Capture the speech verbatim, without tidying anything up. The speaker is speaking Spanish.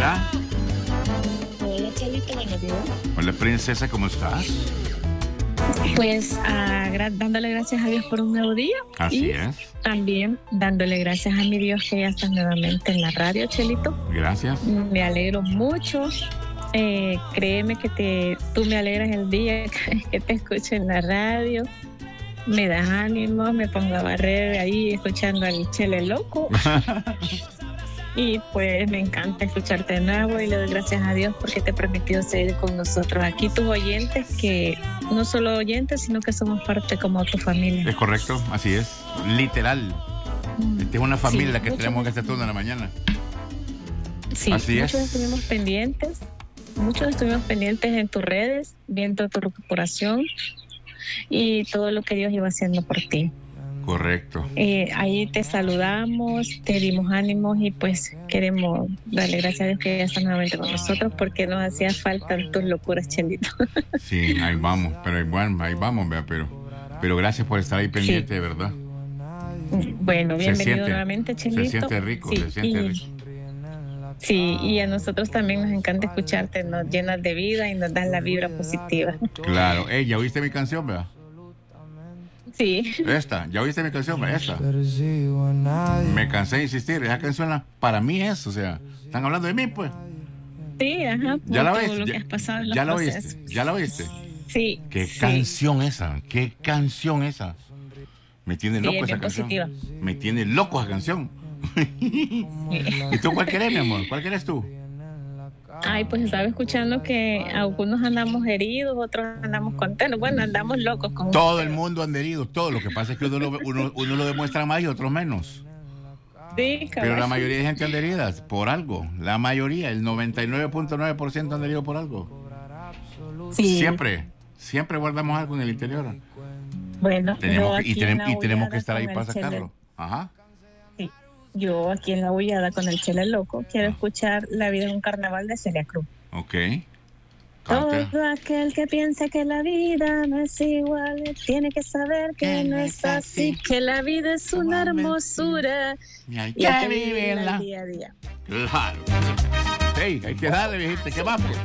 Hola. Hola, Chelito, buenos días. Hola, princesa, ¿cómo estás? Pues ah, gra- dándole gracias a Dios por un nuevo día. Así y es. También dándole gracias a mi Dios que ya está nuevamente en la radio, Chelito. Gracias. Me alegro mucho. Eh, créeme que te, tú me alegras el día que te escucho en la radio. Me das ánimo, me pongo a barrer ahí escuchando al Chele Loco. Y pues me encanta escucharte de nuevo y le doy gracias a Dios porque te permitió seguir con nosotros aquí, tus oyentes, que no solo oyentes, sino que somos parte como tu familia. Es correcto, así es. Literal. Esta es una familia Sí, que mucho. tenemos que hacer turno en la mañana. Sí, Así muchos es. estuvimos pendientes, muchos estuvimos pendientes en tus redes, viendo tu recuperación y todo lo que Dios iba haciendo por ti. Correcto. Eh, ahí te saludamos, te dimos ánimos y pues queremos darle gracias a Dios que ya estás nuevamente con nosotros porque nos hacía falta tus locuras, Chelito. Sí, ahí vamos, pero igual, ahí vamos, vea, pero, pero gracias por estar ahí pendiente, Sí. de verdad. Bueno, Se bienvenido siente, nuevamente, Chelito. se siente rico, Sí, se siente y- rico. Sí, y a nosotros también nos encanta escucharte, nos llenas de vida y nos das la vibra positiva. Claro. Ey, ¿ya oíste mi canción, vea? Sí. Esta, ¿ya oíste mi canción? Vea, esta. Me cansé de insistir, esa canción la- para mí es, o sea, están hablando de mí, pues. Sí, ajá. ¿Ya la por todo oíste? lo que Ya, has pasado en los ya la procesos. oíste, ya la oíste. Sí. ¿Qué sí. canción esa? ¿Qué canción esa? Me tiene Sí, loco es esa bien canción. positiva. Me tiene loco esa canción. ¿Y tú cuál querés, mi amor? ¿Cuál querés tú? Ay, pues estaba escuchando que algunos andamos heridos, otros andamos contentos. Bueno, andamos locos con Todo el mundo anda herido, todo. Lo que pasa es que uno lo, uno, uno lo demuestra más y otros menos. Sí, Pero la cabal. mayoría de gente anda herida por algo. La mayoría, el noventa y nueve punto nueve por ciento anda herido por algo. Sí. Siempre, siempre guardamos algo en el interior. Bueno, Tenemos yo que, y, aquí tenemos, en la y tenemos que Ullada estar ahí con para el Chele- sacarlo. Ajá. Sí. Yo aquí en la Ullada con el Chele Loco quiero Ah. escuchar La vida en un carnaval de Celia Cruz. Ok. Cántela. Todo aquel que piensa que la vida no es igual tiene que saber que no es así, que la vida es una hermosura Y hay y hay que que vivirla vivirla. día a día. Claro. Hey, hay que darle, viejita. ¿Qué más, pues?